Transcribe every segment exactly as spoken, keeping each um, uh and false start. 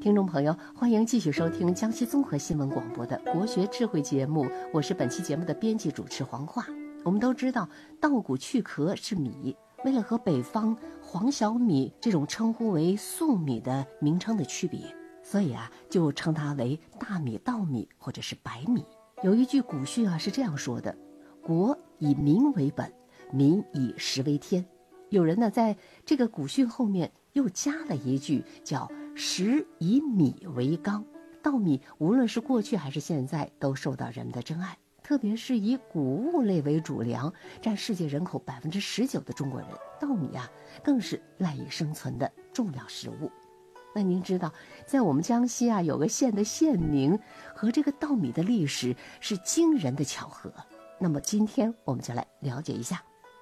听众朋友，欢迎继续收听江西综合新闻广播的国学智慧节目，我是本期节目的编辑主持黄化。我们都知道稻谷去壳是米，为了和北方黄小米这种称呼为粟米的名称的区别，所以啊就称它为大米、稻米或者是白米。有一句古训啊是这样说的：国以民为本，民以食为天。有人呢在这个古训后面又加了一句叫食以米为纲。稻米无论是过去还是现在都受到人们的珍爱，特别是以谷物类为主粮，占世界人口百分之十九的中国人，稻米啊更是赖以生存的重要食物。那您知道在我们江西啊有个县的县名和这个稻米的历史是惊人的巧合，那么今天我们就来了解一下。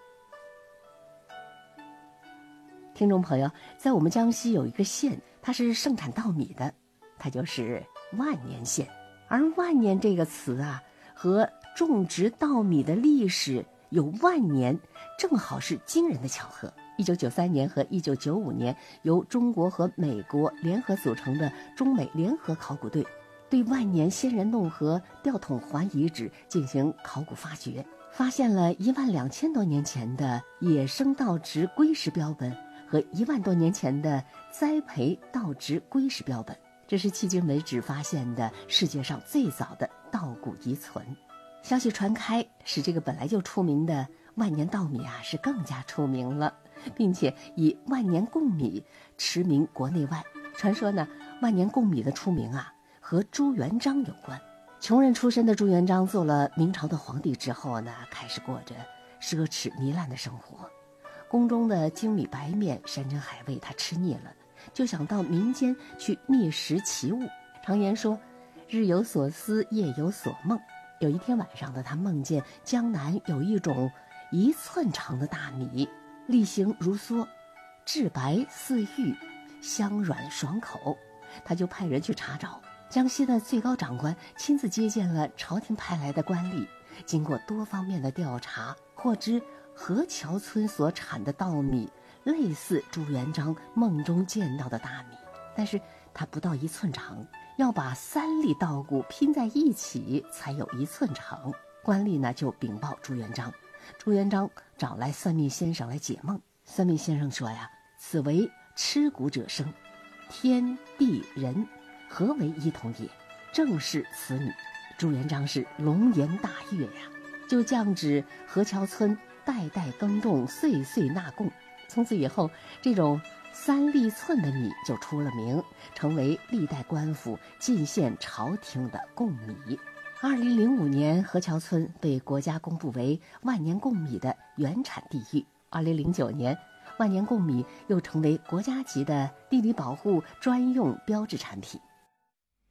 听众朋友，在我们江西有一个县，它是盛产稻米的，它就是万年县。而万年这个词啊和种植稻米的历史有万年，正好是惊人的巧合。一九九三年和一九九五年，由中国和美国联合组成的中美联合考古队对万年仙人洞和吊桶环遗址进行考古发掘，发现了一万两千多年前的野生稻植龟石标本和一万多年前的栽培稻植龟石标本，这是迄今为止发现的世界上最早的稻谷遗存。消息传开，使这个本来就出名的万年稻米啊是更加出名了，并且以万年贡米驰名国内外。传说呢，万年贡米的出名啊和朱元璋有关。穷人出身的朱元璋做了明朝的皇帝之后呢，开始过着奢侈糜烂的生活。宫中的精米白面、山珍海味他吃腻了，就想到民间去觅食奇物。常言说日有所思，夜有所梦。有一天晚上呢，他梦见江南有一种一寸长的大米，粒形如梭，质白似玉，香软爽口。他就派人去查找，江西的最高长官亲自接见了朝廷派来的官吏，经过多方面的调查，获知河桥村所产的稻米类似朱元璋梦中见到的大米，但是它不到一寸长，要把三粒稻谷拼在一起才有一寸长。官吏呢就禀报朱元璋，朱元璋找来算命先生来解梦。算命先生说呀，此为吃谷者生，天地人合为一统也，正是此米。朱元璋是龙颜大悦呀，就降旨河桥村代代耕种，岁岁纳贡。从此以后，这种三粒寸的米就出了名，成为历代官府进献朝廷的贡米。二零零五年，河桥村被国家公布为万年贡米的原产地域。二零零九年，万年贡米又成为国家级的地理保护专用标志产品。